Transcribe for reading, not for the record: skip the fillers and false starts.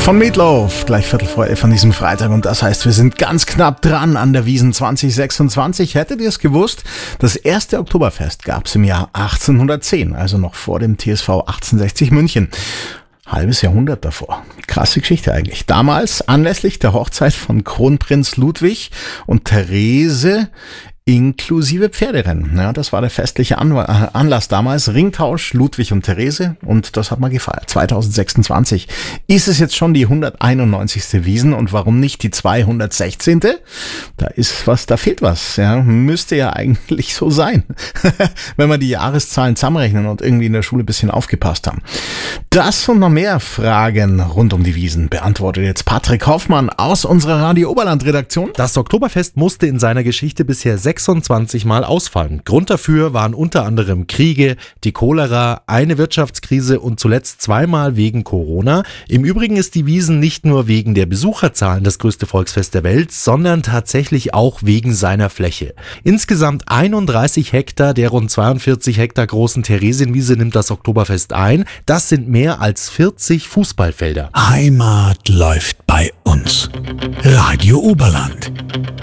Von Meatloaf, gleich 11:15 an diesem Freitag, und das heißt, wir sind ganz knapp dran an der Wiesn 2026. Hättet ihr es gewusst? Das erste Oktoberfest gab es im Jahr 1810, also noch vor dem TSV 1860 München. Halbes Jahrhundert davor. Krasse Geschichte eigentlich. Damals anlässlich der Hochzeit von Kronprinz Ludwig und Therese inklusive Pferderennen. Ja, das war der festliche Anlass damals. Ringtausch Ludwig und Therese, und das hat man gefeiert. 2026 ist es jetzt schon die 191. Wiesn, und warum nicht die 216.? Da fehlt was. Ja, müsste ja eigentlich so sein, wenn wir die Jahreszahlen zusammenrechnen und irgendwie in der Schule ein bisschen aufgepasst haben. Das und noch mehr Fragen rund um die Wiesn beantwortet jetzt Patrick Hoffmann aus unserer Radio Oberland-Redaktion. Das Oktoberfest musste in seiner Geschichte bisher 26 Mal ausfallen. Grund dafür waren unter anderem Kriege, die Cholera, eine Wirtschaftskrise und zuletzt 2-mal wegen Corona. Im Übrigen ist die Wiesn nicht nur wegen der Besucherzahlen das größte Volksfest der Welt, sondern tatsächlich auch wegen seiner Fläche. Insgesamt 31 Hektar der rund 42 Hektar großen Theresienwiese nimmt das Oktoberfest ein. Das sind mehr als 40 Fußballfelder. Heimat läuft bei uns. Radio Oberland.